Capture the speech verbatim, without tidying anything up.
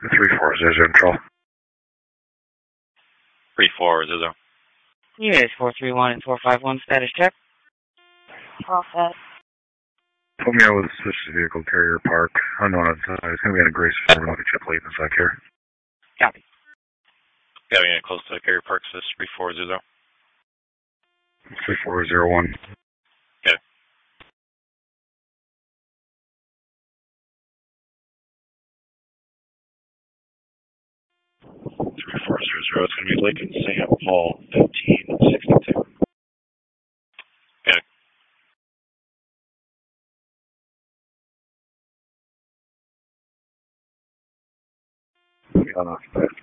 three four zero zero control. three four zero zero. Yes, four three one and four five one status check. All set. Put me out with a suspicious vehicle, Carrier Park. Unknown outside. It's going to be on a gray silver. Look at chip plate in the sec here. Copy. Yeah, we're getting close to Carrier Park, so it's three four zero zero. three four zero one. Okay. three four zero zero. It's going to be Lincoln Saint Paul fifteen sixty-two. Okay. Unoccupied.